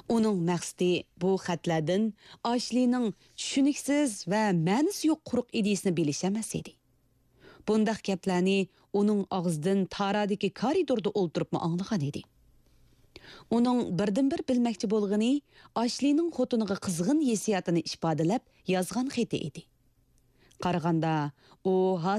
Uning maqsadi bu xatlardan Ashlining tushuniksiz va ma'nisi yo'q quruq ideyasini bilish emas edi. Bundaq gaplarni uning og'zidan taradagi koridorda o'ltiribmi anglagan edi. Uning birdan-bir bilmoqchi bo'lgani Ashlining xotiniga qizg'in hissiyotini ifodalab yozgan xati edi. Qaraganda u